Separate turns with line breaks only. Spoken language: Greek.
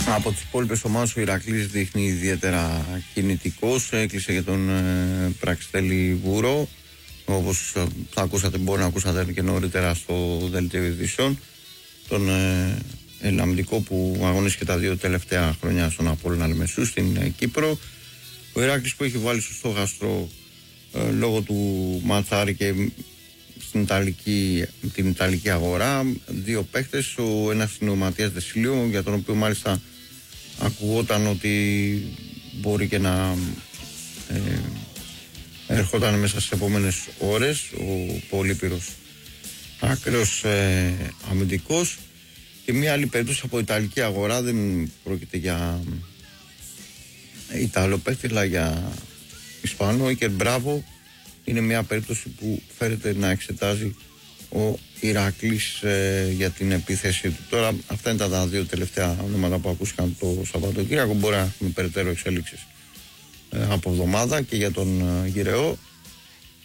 Από τις υπόλοιπες ομάδες ο Ηρακλής δείχνει ιδιαίτερα κινητικός. Έκλεισε για τον Πραξτέλη Βούρο, όπως θα ακούσατε, μπορεί να ακούσατε και νωρίτερα στο δελτίο ειδήσεων, τον αμυντικό που αγωνίστηκε τα 2 τελευταία χρόνια στον Απόλλωνα Λεμεσού στην Κύπρο. Ο Ηράκλης που έχει βάλει στο στόχαστρο λόγω του Ματσάρη και την Ιταλική αγορά 2 παίχτες. Ένας είναι ο Ματίας Δεσίλιο, για τον οποίο μάλιστα ακουγόταν ότι μπορεί και να ερχόταν μέσα στις επόμενες ώρες. Ο Πολύπυρος άκρος αμυντικός. Και μια άλλη περίπτωση από Ιταλική αγορά, δεν πρόκειται για Ιταλό παίχτη αλλά για Ισπανό. Ο Ίκερ Μπράβο είναι μια περίπτωση που φέρεται να εξετάζει ο Ηρακλής για την επίθεση του. Τώρα αυτά είναι τα 2 τελευταία ονόματα που ακούστηκαν το Σαββατοκύριακο. Μπορεί να έχουμε περαιτέρω εξέλιξεις από εβδομάδα και για τον Γυρεό.